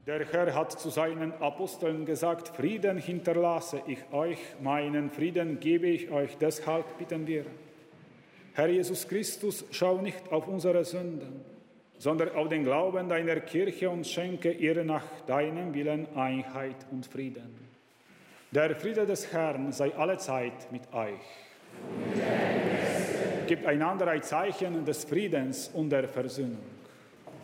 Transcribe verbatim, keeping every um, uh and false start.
Der Herr hat zu seinen Aposteln gesagt, Frieden hinterlasse ich euch, meinen Frieden gebe ich euch, deshalb bitten wir. Herr Jesus Christus, schau nicht auf unsere Sünden, sondern auf den Glauben deiner Kirche und schenke ihr nach deinem Willen Einheit und Frieden. Der Friede des Herrn sei allezeit mit euch. Gebt einander ein Zeichen des Friedens und der Versöhnung.